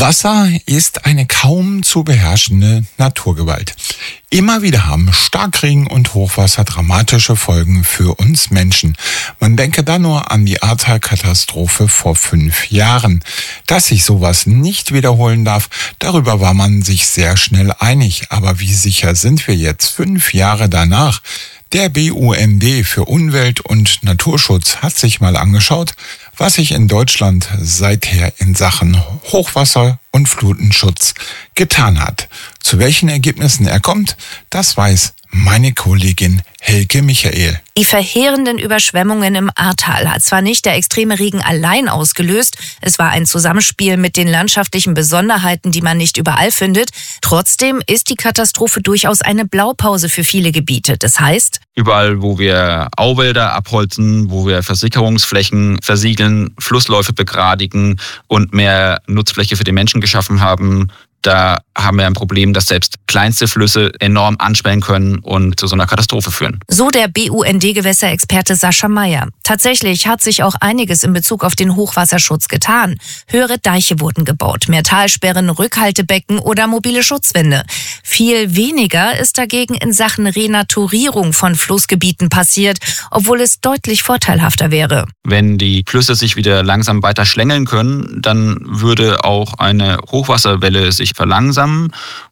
Wasser ist eine kaum zu beherrschende Naturgewalt. Immer wieder haben Starkregen und Hochwasser dramatische Folgen für uns Menschen. Man denke da nur an die Ahrtal-Katastrophe vor 5 Jahren. Dass sich sowas nicht wiederholen darf, darüber war man sich sehr schnell einig. Aber wie sicher sind wir jetzt 5 Jahre danach? Der BUND für Umwelt- und Naturschutz hat sich mal angeschaut, was sich in Deutschland seither in Sachen Hochwasser- und Flutenschutz getan hat. Zu welchen Ergebnissen er kommt, das weiß meine Kollegin Helke Michael. Die verheerenden Überschwemmungen im Ahrtal hat zwar nicht der extreme Regen allein ausgelöst, es war ein Zusammenspiel mit den landschaftlichen Besonderheiten, die man nicht überall findet. Trotzdem ist die Katastrophe durchaus eine Blaupause für viele Gebiete. Das heißt, überall, wo wir Auwälder abholzen, wo wir Versickerungsflächen versiegeln, Flussläufe begradigen und mehr Nutzfläche für die Menschen geschaffen haben, da haben wir ein Problem, dass selbst kleinste Flüsse enorm anschwellen können und zu so einer Katastrophe führen. So der BUND-Gewässerexperte Sascha Meyer. Tatsächlich hat sich auch einiges in Bezug auf den Hochwasserschutz getan. Höhere Deiche wurden gebaut, mehr Talsperren, Rückhaltebecken oder mobile Schutzwände. Viel weniger ist dagegen in Sachen Renaturierung von Flussgebieten passiert, obwohl es deutlich vorteilhafter wäre. Wenn die Flüsse sich wieder langsam weiter schlängeln können, dann würde auch eine Hochwasserwelle sich verlangsamen.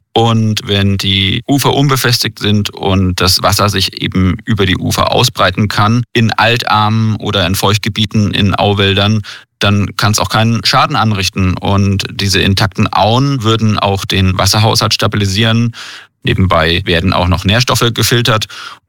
Und wenn die Ufer unbefestigt sind und das Wasser sich eben über die Ufer ausbreiten kann, in Altarmen oder in Feuchtgebieten, in Auwäldern, dann kann es auch keinen Schaden anrichten. Und diese intakten Auen würden auch den Wasserhaushalt stabilisieren. Nebenbei werden auch noch Nährstoffe gefiltert.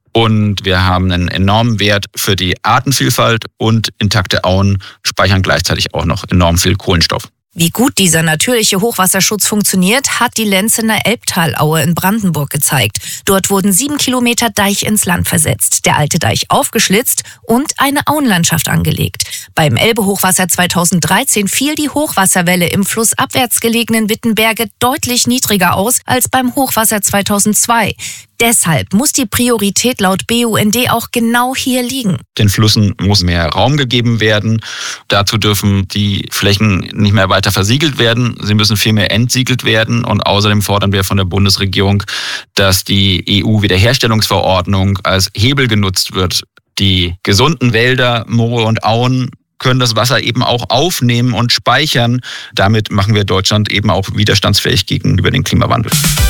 Und wir haben einen enormen Wert für die Artenvielfalt und intakte Auen speichern gleichzeitig auch noch enorm viel Kohlenstoff. Wie gut dieser natürliche Hochwasserschutz funktioniert, hat die Lenzener Elbtalaue in Brandenburg gezeigt. Dort wurden 7 Kilometer Deich ins Land versetzt, der alte Deich aufgeschlitzt und eine Auenlandschaft angelegt. Beim Elbe-Hochwasser 2013 fiel die Hochwasserwelle im flussabwärts gelegenen Wittenberge deutlich niedriger aus als beim Hochwasser 2002. Deshalb muss die Priorität laut BUND auch genau hier liegen. Den Flüssen muss mehr Raum gegeben werden. Dazu dürfen die Flächen nicht mehr weiter versiegelt werden. Sie müssen vielmehr entsiegelt werden. Und außerdem fordern wir von der Bundesregierung, dass die EU-Wiederherstellungsverordnung als Hebel genutzt wird. Die gesunden Wälder, Moore und Auen können das Wasser eben auch aufnehmen und speichern. Damit machen wir Deutschland eben auch widerstandsfähig gegenüber dem Klimawandel.